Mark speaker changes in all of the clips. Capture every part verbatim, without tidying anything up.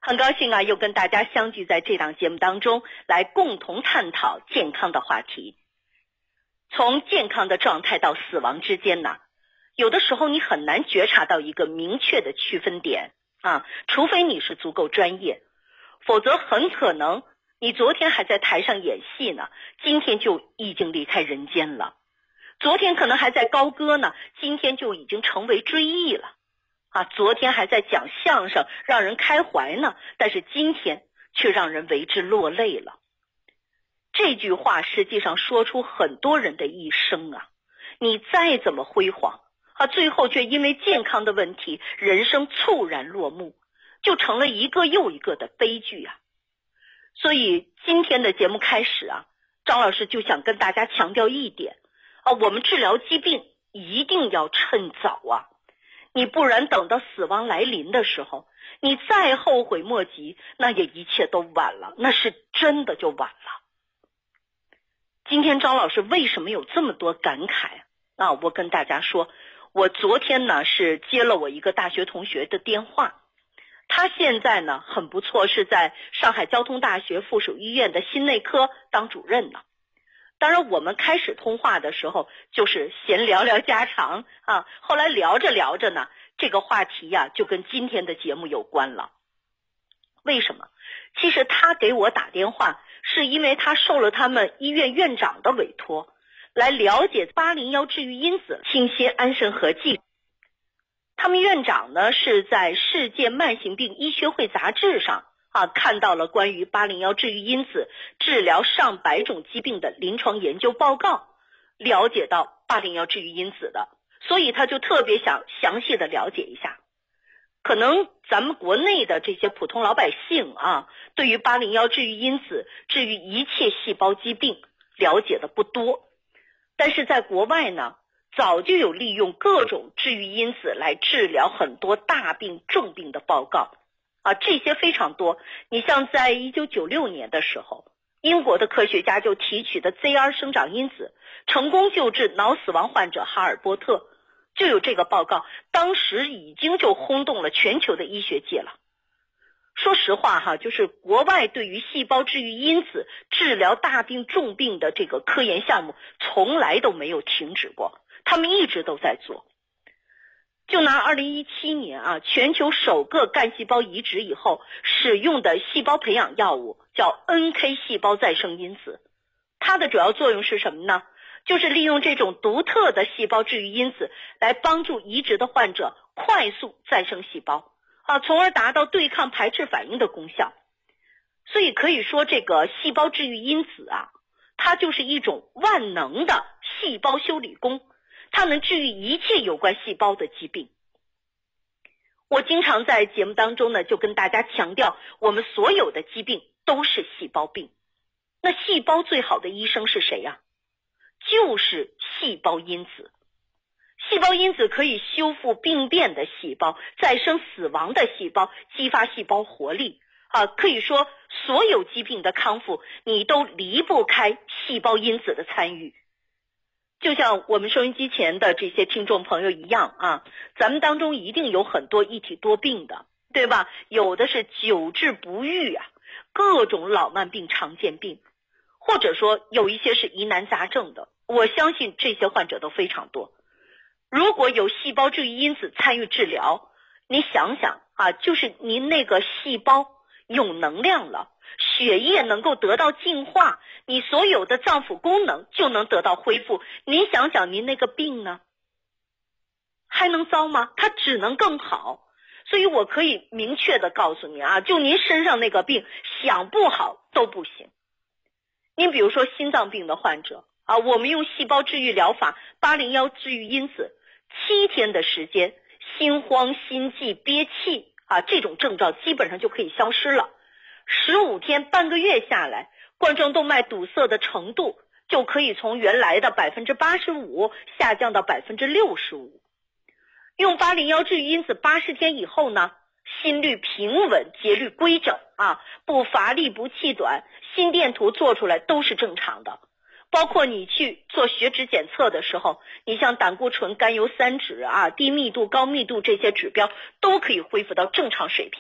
Speaker 1: 很高兴啊，又跟大家相聚在这档节目当中，来共同探讨健康的话题。从健康的状态到死亡之间呢，有的时候你很难觉察到一个明确的区分点啊，除非你是足够专业，否则很可能你昨天还在台上演戏呢，今天就已经离开人间了。昨天可能还在高歌呢，今天就已经成为追忆了。啊，昨天还在讲相声让人开怀呢，但是今天却让人为之落泪了。这句话实际上说出很多人的一生啊，你再怎么辉煌啊，最后却因为健康的问题，人生猝然落幕，就成了一个又一个的悲剧啊。所以今天的节目开始啊，张老师就想跟大家强调一点啊，我们治疗疾病一定要趁早啊。你不然等到死亡来临的时候，你再后悔莫及，那也一切都晚了，那是真的就晚了。今天张老师为什么有这么多感慨啊？我跟大家说，我昨天呢是接了我一个大学同学的电话，他现在呢很不错，是在上海交通大学附属医院的心内科当主任呢。当然我们开始通话的时候就是闲聊聊家常啊，后来聊着聊着呢，这个话题呀、啊、就跟今天的节目有关了。为什么？其实他给我打电话是因为他受了他们医院院长的委托，来了解八零一治愈因子清新安神合剂。他们院长呢是在世界慢性病医学会杂志上啊，看到了关于八零一治愈因子治疗上百种疾病的临床研究报告，了解到八零一治愈因子的，所以他就特别想详细的了解一下。可能咱们国内的这些普通老百姓啊，对于八零一治愈因子治愈一切细胞疾病了解的不多，但是在国外呢，早就有利用各种治愈因子来治疗很多大病重病的报告啊，这些非常多。你像在一九九六年的时候，英国的科学家就提取的 Z R 生长因子成功救治脑死亡患者哈尔波特，就有这个报告，当时已经就轰动了全球的医学界了。说实话哈，就是国外对于细胞治愈因子治疗大病重病的这个科研项目从来都没有停止过，他们一直都在做。就拿二零一七年啊，全球首个干细胞移植以后使用的细胞培养药物叫 N K 细胞再生因子，它的主要作用是什么呢？就是利用这种独特的细胞治愈因子来帮助移植的患者快速再生细胞啊，从而达到对抗排斥反应的功效。所以可以说这个细胞治愈因子啊，它就是一种万能的细胞修理工，它能治愈一切有关细胞的疾病。我经常在节目当中呢，就跟大家强调，我们所有的疾病都是细胞病。那细胞最好的医生是谁呀？就是细胞因子。细胞因子可以修复病变的细胞，再生死亡的细胞，激发细胞活力啊，可以说所有疾病的康复，你都离不开细胞因子的参与。就像我们收音机前的这些听众朋友一样啊，咱们当中一定有很多一体多病的，对吧？有的是久治不愈啊，各种老慢病常见病，或者说有一些是疑难杂症的，我相信这些患者都非常多。如果有细胞治愈因子参与治疗，你想想啊，就是您那个细胞有能量了，血液能够得到净化，你所有的脏腑功能就能得到恢复。您想想您那个病呢，还能糟吗？它只能更好。所以我可以明确的告诉你啊，就您身上那个病，想不好都不行。您比如说心脏病的患者啊，我们用细胞治愈疗法八零一治愈因子，七天的时间，心慌、心悸、憋气啊，这种症状基本上就可以消失了。十五天、半个月下来，冠状动脉堵塞的程度就可以从原来的百分之八十五下降到百分之六十五。用八零一治愈因子八十天以后呢，心率平稳，节律规整啊，不乏力不气短，心电图做出来都是正常的。包括你去做血脂检测的时候，你像胆固醇、甘油三酯啊、低密度、高密度这些指标都可以恢复到正常水平，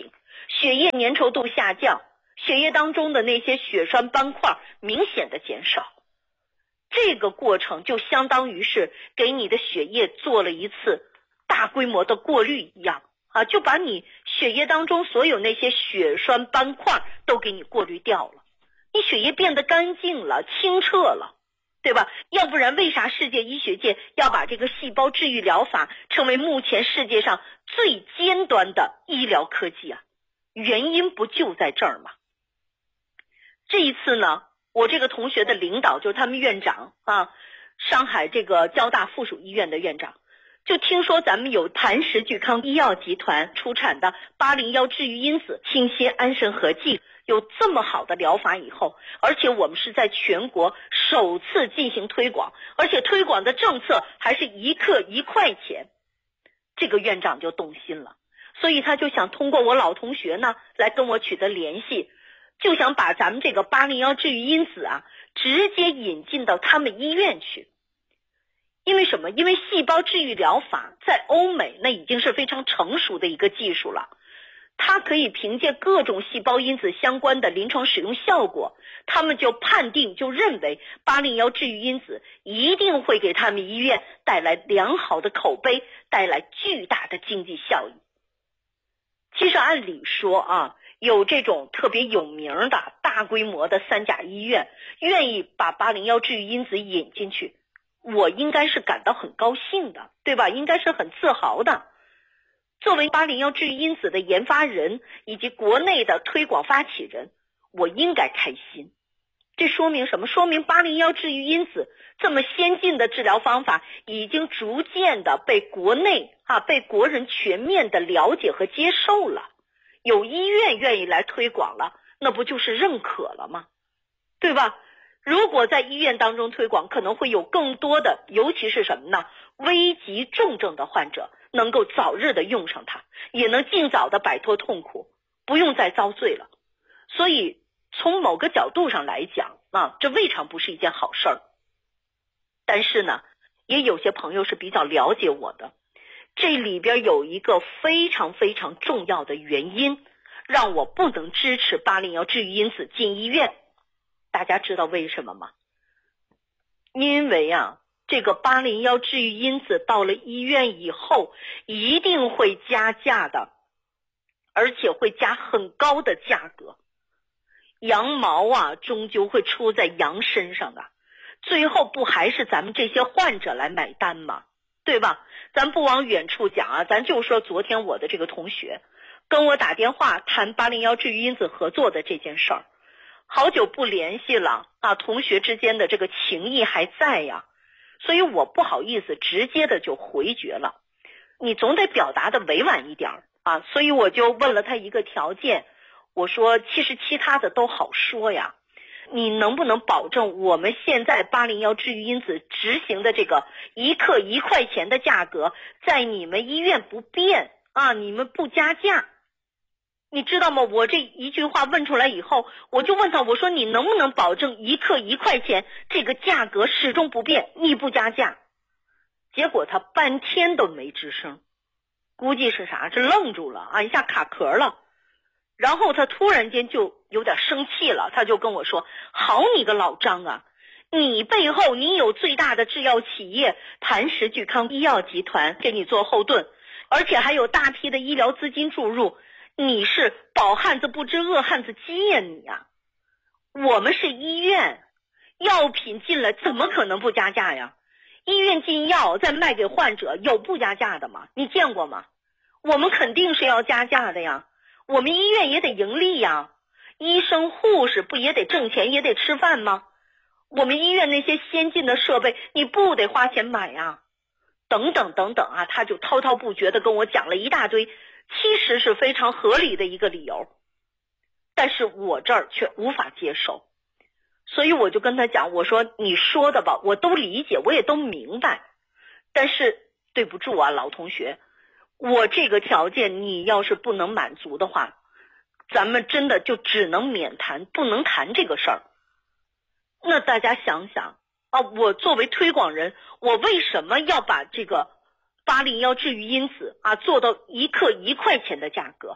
Speaker 1: 血液粘稠度下降，血液当中的那些血栓斑块明显的减少。这个过程就相当于是给你的血液做了一次大规模的过滤一样啊，就把你血液当中所有那些血栓斑块都给你过滤掉了，你血液变得干净了，清澈了，对吧？要不然为啥世界医学界要把这个细胞治愈疗法成为目前世界上最尖端的医疗科技啊？原因不就在这儿吗？这一次呢，我这个同学的领导就是他们院长啊，上海这个交大附属医院的院长，就听说咱们有磐石聚康医药集团出产的八零一治愈因子清新安神合剂有这么好的疗法以后，而且我们是在全国首次进行推广，而且推广的政策还是一克一块钱，这个院长就动心了，所以他就想通过我老同学呢来跟我取得联系，就想把咱们这个八零一治愈因子啊直接引进到他们医院去。因为什么？因为细胞治愈疗法在欧美那已经是非常成熟的一个技术了，它可以凭借各种细胞因子相关的临床使用效果，他们就判定就认为八零一治愈因子一定会给他们医院带来良好的口碑，带来巨大的经济效益。其实按理说啊，有这种特别有名的大规模的三甲医院愿意把八零一治愈因子引进去，我应该是感到很高兴的，对吧？应该是很自豪的。作为八零一治愈因子的研发人以及国内的推广发起人，我应该开心。这说明什么？说明八零一治愈因子这么先进的治疗方法已经逐渐的被国内啊被国人全面的了解和接受了，有医院愿意来推广了，那不就是认可了吗？对吧？如果在医院当中推广，可能会有更多的，尤其是什么呢？危急重症的患者能够早日的用上它，也能尽早的摆脱痛苦，不用再遭罪了。所以从某个角度上来讲啊，这未尝不是一件好事儿。但是呢，也有些朋友是比较了解我的，这里边有一个非常非常重要的原因，让我不能支持八零一治愈因子进医院。大家知道为什么吗？因为啊，这个八零一治愈因子到了医院以后一定会加价的，而且会加很高的价格。羊毛啊终究会出在羊身上的，最后不还是咱们这些患者来买单吗？对吧？咱不往远处讲啊，咱就说昨天我的这个同学跟我打电话谈八零一治愈因子合作的这件事儿，好久不联系了啊，同学之间的这个情谊还在呀，所以我不好意思直接的就回绝了，你总得表达的委婉一点啊，所以我就问了他一个条件，我说其实其他的都好说呀，你能不能保证我们现在八零一治愈因子执行的这个一克一块钱的价格在你们医院不变啊，你们不加价？你知道吗？我这一句话问出来以后，我就问他，我说你能不能保证一克一块钱这个价格始终不变，你不加价？结果他半天都没吱声，估计是啥？是愣住了啊，一下卡壳了。然后他突然间就有点生气了，他就跟我说，好你个老张啊，你背后你有最大的制药企业磐石聚康医药集团给你做后盾，而且还有大批的医疗资金注入，你是饱汉子不知饿汉子饥呀你呀！我们是医院，药品进来怎么可能不加价呀？医院进药再卖给患者，有不加价的吗？你见过吗？我们肯定是要加价的呀，我们医院也得盈利呀，医生护士不也得挣钱，也得吃饭吗？我们医院那些先进的设备你不得花钱买呀？等等等等啊，他就滔滔不绝的跟我讲了一大堆，其实是非常合理的一个理由，但是我这儿却无法接受。所以我就跟他讲，我说你说的吧我都理解，我也都明白，但是对不住啊老同学，我这个条件你要是不能满足的话，咱们真的就只能免谈，不能谈这个事儿。那大家想想啊，我作为推广人，我为什么要把这个八零一治愈因子啊做到一克一块钱的价格？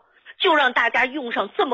Speaker 1: 就让大家用上这么